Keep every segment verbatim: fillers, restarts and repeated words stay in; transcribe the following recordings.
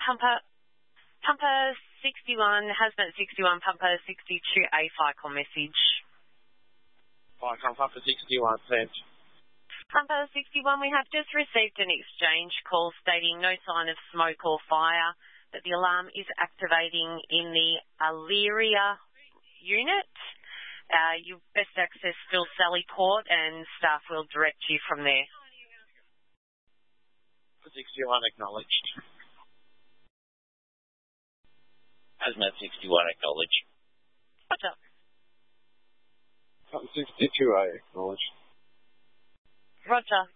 Pumper, Pumper sixty-one, Hazmat sixty-one, Pumper sixty-two A, FICOM message. FICOM, Pumper sixty-one, sent. Pumper sixty-one, we have just received an exchange call stating no sign of smoke or fire, that the alarm is activating in the Elyria unit. Uh, you best access Phil Sally Court and staff will direct you from there. sixty-one acknowledged. Hazmat sixty-one acknowledged. Roger. sixty-two A acknowledged. Roger.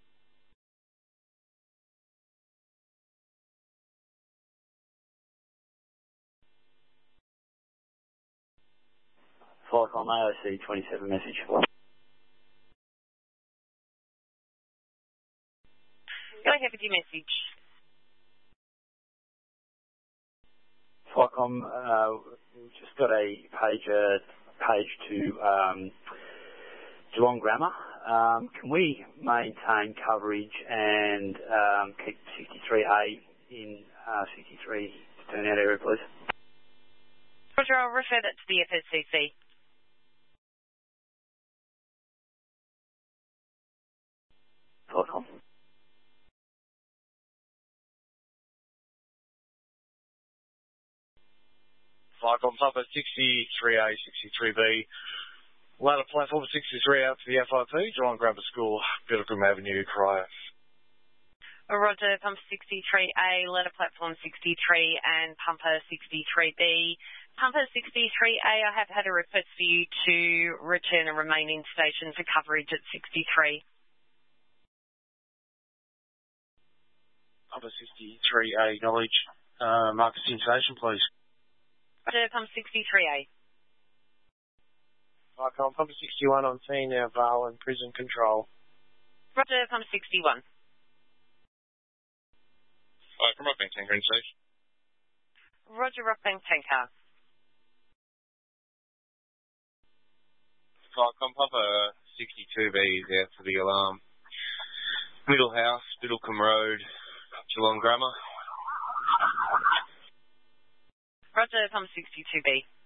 FICOM A O C twenty-seven message. Go ahead with your message. FICOM, uh, we've just got a pager page to um, Geelong Grammar. Um, can we maintain coverage and um, keep sixty-three A in uh, sixty-three turnout area, please? Roger, I'll refer that to the F S C C. FICOM. FICOM, Pumper sixty-three A, sixty-three B. Ladder platform sixty-three out to the F I P, Geelong Grammar School, Pilgrim Avenue, Cryer. Roger, Pumper sixty-three A, ladder platform sixty-three and Pumper sixty-three B. Pumper sixty-three A, I have had a request for you to return and remain in station for coverage at sixty-three. Pumper sixty-three A, acknowledge. Uh, Marcus in station, please. Roger, Pumper sixty-three A. FICOM, Pumper sixty-one on scene now, Val and prison control. Roger, Pumper sixty-one. FICOM, Rockbank Tanker in station. Roger, Rockbank Tanker. FICOM, Pumper sixty-two B is out for the alarm. Middle House, Biddlecombe Road, Geelong Grammar. Roger, Pumper sixty-two B.